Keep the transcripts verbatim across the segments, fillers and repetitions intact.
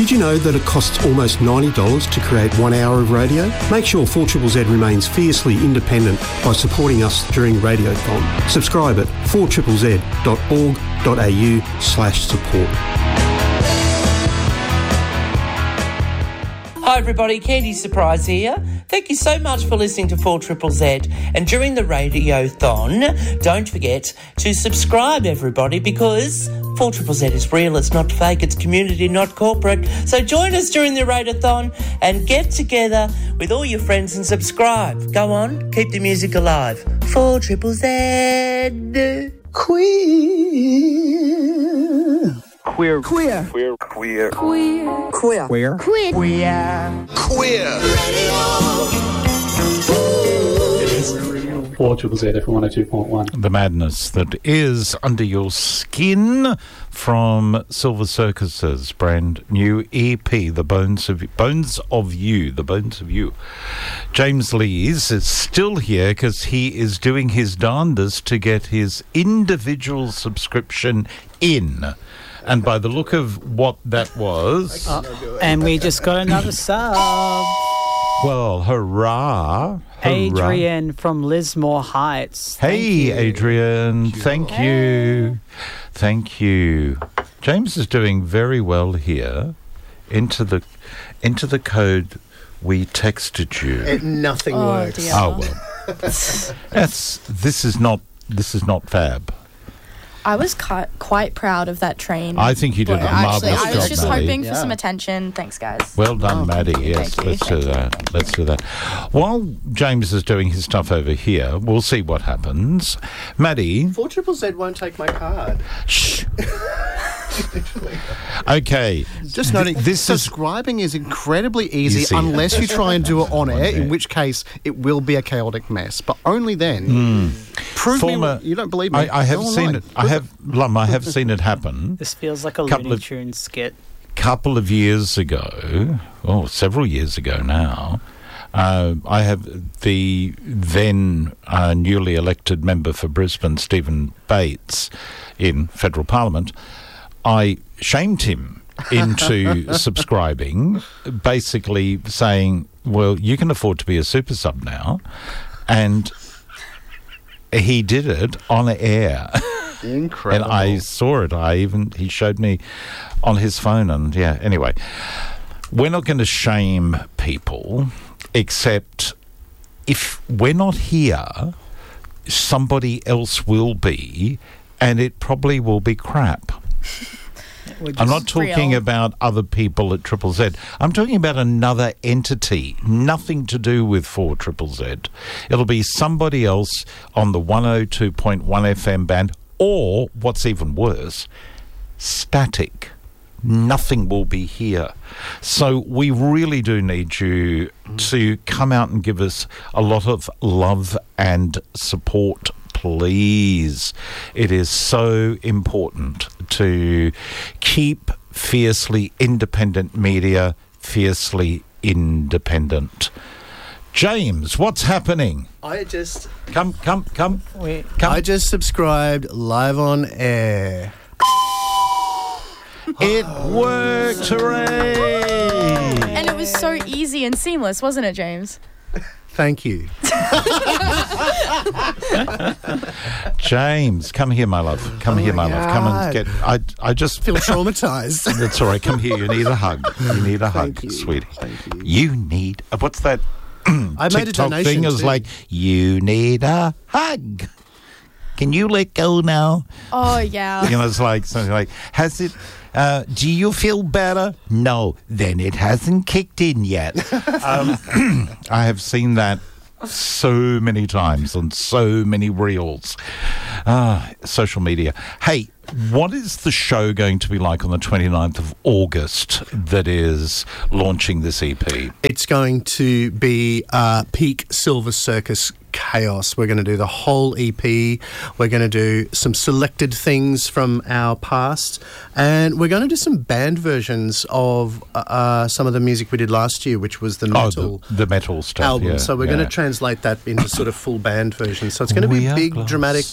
Did you know that it costs almost ninety dollars to create one hour of radio? Make sure four Z Z Z remains fiercely independent by supporting us during Radiothon. Subscribe at four z z z dot org dot a u slash support. Hi everybody, Candy Surprise here. Thank you so much for listening to four Z Z Z. And during the Radiothon, don't forget to subscribe everybody, because four Z Z Z is real, it's not fake, it's community, not corporate. So join us during the Radiothon and get together with all your friends and subscribe. Go on, keep the music alive. four Z Z Z. Queer. Queer. Queer. Queer. Queer. Queer. Queer. Queer. Queer. Queer. Queer. four Z Z Z F one oh two point one. The madness that is under your skin from Silver Circus's brand new E P, The Bones of Bones of You, The Bones of You. James Lees is still here because he is doing his darndest to get his individual subscription in. And by the look of what that was... Uh, and we just got another sub. Well, hurrah. hurrah. Adrian from Lismore Heights. Hey, Adrian. Thank you. Thank you. Thank you. James is doing very well here. Into the into the code we texted you. It, nothing oh, works. Dear. Oh, well. That's, this is not this is not fab. I was ki- quite proud of that train. I think you did Well, a marvellous Actually, job, I was just Maddie. hoping for Yeah. some attention. Thanks, guys. Well done, Oh, Maddie. Yes, thank you, let's do thank that. Let's do that. While James is doing his stuff over here, we'll see what happens. Maddie. four Z Z Z won't take my card. Shh. Okay. Just noting, this subscribing is, is incredibly easy, Easy. unless you try and do it on air, Okay. in which case it will be a chaotic mess. But only then. Mm. Prove Former, me. You don't believe me? I, I have Go seen online. it. I have, Lum, I have seen it happen. This feels like a Couple Looney of- Tunes skit. Couple of years ago, oh, several years ago now, uh, I have the then uh, newly elected member for Brisbane, Stephen Bates, in federal parliament. I shamed him into subscribing, basically saying, well, you can afford to be a super sub now. And he did it on air. Incredible. And I saw it. I even, he showed me on his phone. And yeah, anyway, we're not going to shame people, except if we're not here, somebody else will be, and it probably will be crap. I'm not talking real. about other people at Triple Z. I'm talking about another entity, nothing to do with four Z Z Z. It'll be somebody else on the one oh two point one F M band, or, what's even worse, static. Nothing will be here. So we really do need you to come out and give us a lot of love and support, please. It is so important to keep fiercely independent media fiercely independent. James, what's happening? I just... Come, come, come. Wait. come. I just subscribed live on air. It worked, hooray! And it was so easy and seamless, wasn't it, James? Thank you. James, come here, my love. Come Oh here, my my love. Come and God. get... I, I just... Feel traumatized. That's all right. Come here. You need a hug. You need a hug, Thank you. sweetie. Thank you. You need... uh, What's that I made a TikTok donation thing? Is too. like, you need a hug. Can you let go now? Oh, yeah. You know, it's like something like, has it... Uh, do you feel better? No. Then it hasn't kicked in yet. um, I have seen that so many times on so many reels. Ah, social media. Hey, what is the show going to be like on the twenty-ninth of August that is launching this E P? It's going to be uh, peak Silver Circus chaos. We're going to do the whole E P. We're going to do some selected things from our past. And we're going to do some band versions of uh, some of the music we did last year, which was the metal oh, the, the metal stuff, album. yeah, so we're yeah. going to translate that into sort of full band versions. So it's going to be We a are big, close. dramatic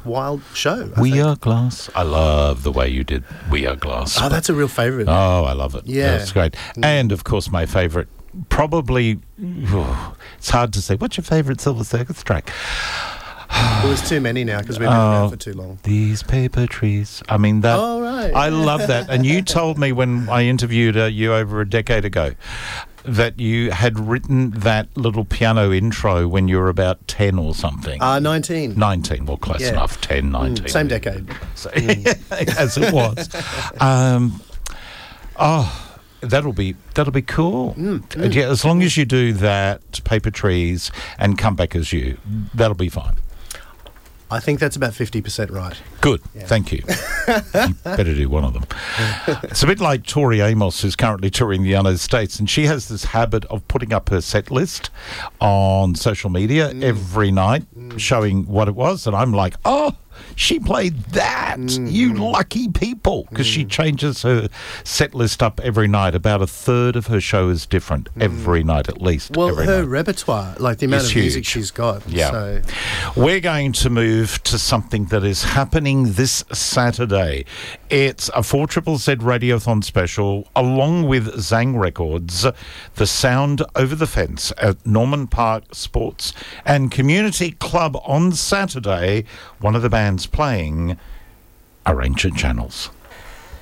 wild show. I We think. Are Glass. I love the way you did We Are Glass. Oh, that's a real favourite. Oh, I love it. Yeah. That's great. And, of course, my favourite, probably, oh, it's hard to say. What's your favourite Silver Circus track? Well, there's too many now because we've been Oh, around for too long. These paper trees. I mean, that. Oh, right. I love that. And you told me when I interviewed uh, you over a decade ago that you had written that little piano intro when you were about ten or something. Uh, nineteen. nineteen, well, close Yeah. enough. ten, nineteen. Mm, same decade. So, as it was. Um, oh, that'll be that'll be cool. Mm, Yeah, as long as you do that, Paper Trees, and Come Back As You, that'll be fine. I think that's about fifty percent right. Good, thank you. You better do one of them. It's a bit like Tori Amos, who's currently touring the United States, and she has this habit of putting up her set list on social media Mm. every night, showing what it was, and I'm like, oh, she played that, Mm. you lucky people, because she changes her set list up every night. About a third of her show is different every night, at least. Mm. Well, every her night. repertoire, like the amount It's of music huge. she's got. Yeah. So. We're going to move to something that is happening this Saturday. It's a four Triple Z Radiothon special, along with Zang Records, The Sound Over the Fence at Norman Park Sports and Community Club on Saturday. One of the bands playing are Ancient Channels.